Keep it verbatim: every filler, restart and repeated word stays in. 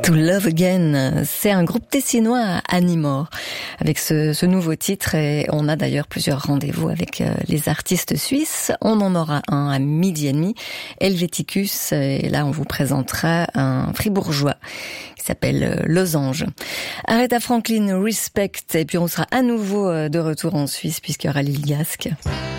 To Love Again, c'est un groupe tessinois Animor avec ce, ce nouveau titre et on a d'ailleurs plusieurs rendez-vous avec les artistes suisses. On en aura un à midi et demi, Helveticus, et là on vous présentera un fribourgeois qui s'appelle Losange. Aretha Franklin, Respect, et puis on sera à nouveau de retour en Suisse puisqu'il y aura Lil Gasque.